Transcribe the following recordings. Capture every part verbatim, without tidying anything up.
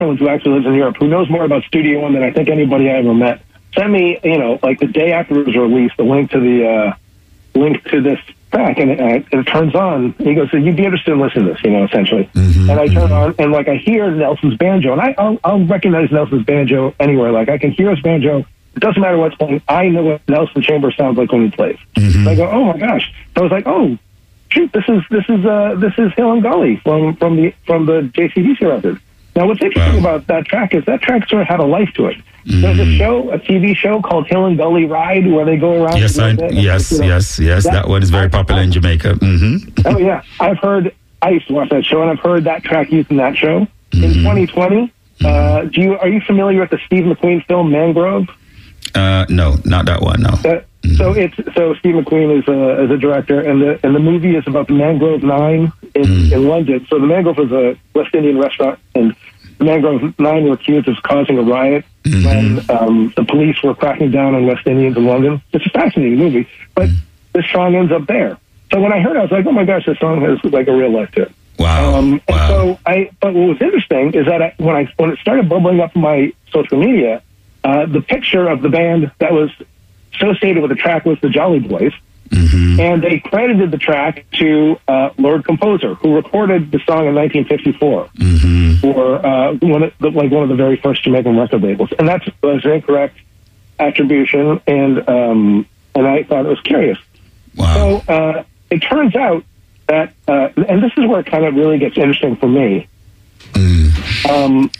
who actually lives in Europe, who knows more about Studio One than I think anybody I ever met, sent me, you know, like the day after it was released, the link to the uh, link to this track, and it, and it turns on. And he goes, so "You'd be interested in listening to this," you know, essentially. Mm-hmm, and I turn mm-hmm. on, and like I hear Nelson's banjo, and I, I'll, I'll recognize Nelson's banjo anywhere. Like I can hear his banjo. It doesn't matter what's playing. I know what Nelson Chambers sounds like when he plays. Mm-hmm. So I go, "Oh my gosh!" So I was like, "Oh, shoot! This is this is uh, this is Hill and Gully from from the from the J C D C record." Now, what's interesting wow. about that track is that track sort of had a life to it. Mm. There's a show, a T V show called Hill and Gully Ride, where they go around. Yes, I, yes, you know, yes, yes. That, that one is very popular I, in Jamaica. Mm-hmm. Oh yeah, I've heard. I used to watch that show, and I've heard that track used in that show. Mm-hmm. In twenty twenty, mm-hmm. uh, do you are you familiar with the Steve McQueen film Mangrove? Uh, no, not that one. No. Uh, mm-hmm. So it's so Steve McQueen is a, is a director, and the and the movie is about the Mangrove Nine in, mm-hmm. in London. So the Mangrove was a West Indian restaurant, and the Mangrove Nine were accused of causing a riot mm-hmm. when um, the police were cracking down on West Indians in London. It's a fascinating movie, but mm-hmm. this song ends up there. So when I heard it, I was like, oh my gosh, this song has like a real life to it. Wow. Um, and wow. so I, but what was interesting is that I, when I when it started bubbling up on my social media, uh, the picture of the band that was associated with the track was the Jolly Boys. Mm-hmm. And they credited the track to uh, Lord Composer, who recorded the song in nineteen fifty-four mm-hmm. for uh, one of the, like one of the very first Jamaican record labels, and that was an incorrect attribution. And um, and I thought it was curious. Wow. So uh, it turns out that, uh, and this is where it kind of really gets interesting for me. Mm. Um,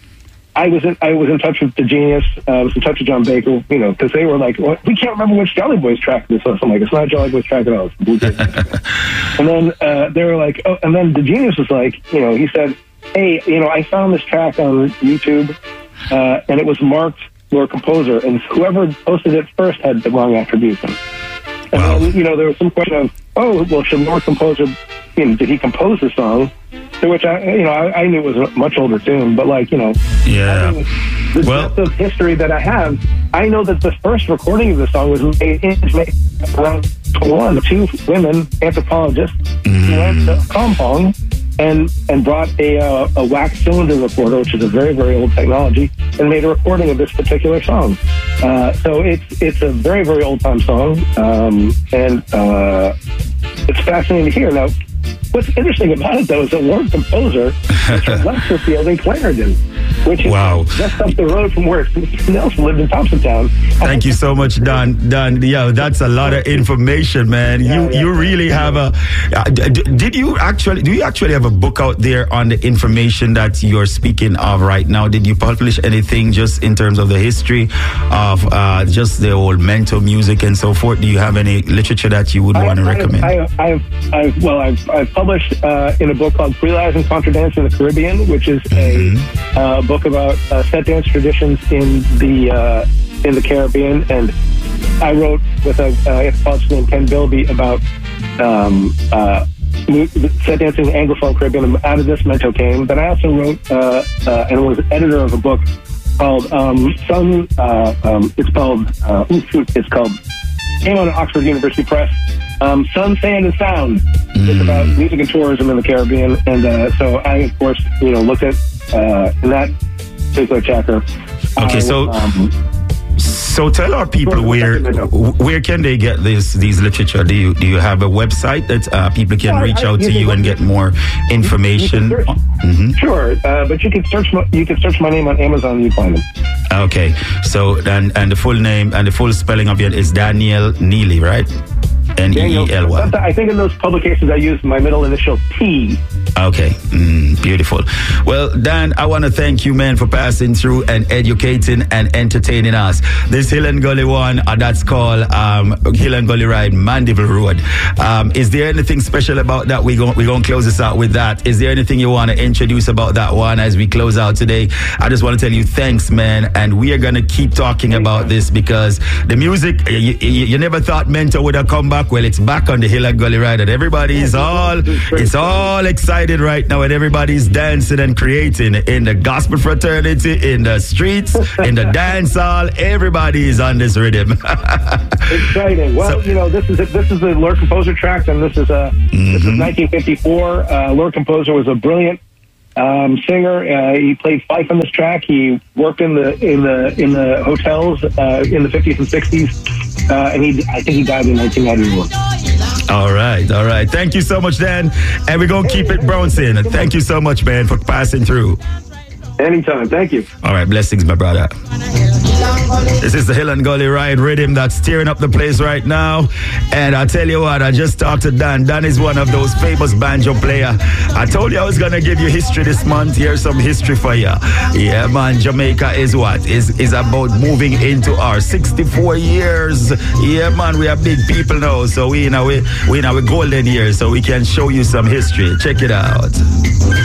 I was in, I was in touch with the Genius. Uh, I was in touch with John Baker, you know, because they were like, well, we can't remember which Jolly Boys track this was. I'm like, it's not a Jolly Boys track at all. It's Blue Jays. And then uh, they were like, oh, and then the Genius was like, you know, he said, hey, you know, I found this track on YouTube, uh, and it was marked Lord Composer, and whoever posted it first had the wrong attribution. And wow. then, you know, there was some question of, oh, well, should Lord Composer, you know, did he compose the song? To which I, you know, I, I knew it was a much older tune, but like, you know, yeah. the well, depth of history that I have, I know that the first recording of the song was made in Jamaica around twenty-one. Two women, anthropologists, mm. who went to Kompong and and brought a uh, a wax cylinder recorder, which is a very very old technology, and made a recording of this particular song. Uh, so it's it's a very very old time song, um, and uh, it's fascinating to hear. Now, what's interesting about it, though, is that Lord Composer is from Westerfield in Clarendon, which is wow. just up the road from where Nelson lived in Thompsontown. Thank you so much, Don. Don, yeah, that's a lot of information, man. Yeah, you yeah, you really yeah. have a. Uh, did you actually? Do you actually have a book out there on the information that you're speaking of right now? Did you publish anything just in terms of the history of uh, just the old mental music and so forth? Do you have any literature that you would want to recommend? I, I, I've, I've, well, I've, I've published uh, in a book called Free Lives and Contradance in the Caribbean, which is mm-hmm. a uh, book about uh, set dance traditions in the uh, in the Caribbean, and I wrote with a uh, anthropologist named Ken Bilby about um, uh, set dancing in Anglophone Caribbean. Out of this, Mento came, but I also wrote uh, uh, and was editor of a book called um, Sun. Uh, um, it's called uh, it's called came out of Oxford University Press. Um, Sun, Sand, and Sound. Mm. It's about music and tourism in the Caribbean, and uh, so I, of course, you know, looked at uh, in that particular chapter. Okay, I, so um, so tell our people where where can they get this these literature? Do you do you have a website that uh, people can well, reach I, out to you and get more information? You, you search, mm-hmm. Sure, uh, but you can search my, you can search my name on Amazon and you find them. Okay, so and and the full name and the full spelling of it is Daniel Neely, right? N E E L Y. I think in those publications I used my middle initial T. Okay, mm, beautiful. Well, Dan, I want to thank you, man, for passing through and educating and entertaining us. This Hill and Gully one, uh, that's called um, Hill and Gully Ride, Mandeville Road. Um, is there anything special about that? We're going we're going to close this out with that. Is there anything you want to introduce about that one as we close out today? I just want to tell you thanks, man, and we are going to keep talking about this because the music, you, you, you never thought Mento would have come back. Well, it's back on the Hill and Gully Ride, and everybody is all it's all excited right now, and everybody's dancing and creating in the gospel fraternity, in the streets, in the dance hall. Everybody is on this rhythm. Exciting. Well, so, you know, this is a, this is the Lord Composer track, and this is a mm-hmm. this is nineteen fifty-four. Uh, Lord Composer was a brilliant um, singer. Uh, he played fife on this track. He worked in the in the in the hotels uh, in the fifties and sixties, uh, and he I think he died in nineteen ninety-one. All right, all right. Thank you so much, Dan, and we're gonna keep it bouncing. Thank you so much, man, for passing through. Anytime. Thank you. All right, blessings, my brother. This is the Hill and Gully Ride rhythm that's tearing up the place right now. And I tell you what, I just talked to Dan. Dan is one of those famous banjo player. I told you I was gonna give you history this month. Here's some history for you. Yeah, man, Jamaica is what? Is is about moving into our sixty-four years. Yeah, man, we are big people now. So we in our we in our golden years, so we can show you some history. Check it out.